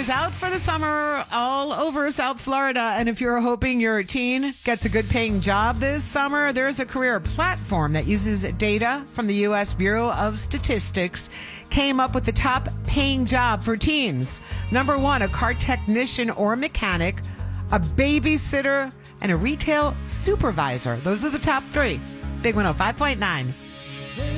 out for the summer all over South Florida. And if you're hoping your teen gets a good paying job this summer, there's a career platform that uses data from the U.S. Bureau of Statistics, came up with the top paying job for teens. Number 1, a car technician or mechanic, a babysitter, and a retail supervisor. Those are the top 3. Big 105.9.